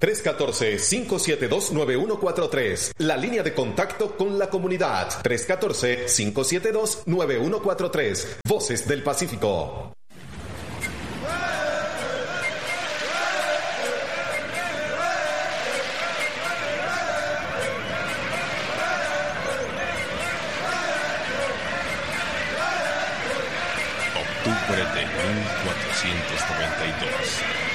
314-572-9143. La línea de contacto con la comunidad. 314-572-9143. Voces del Pacífico. Octubre de 1492.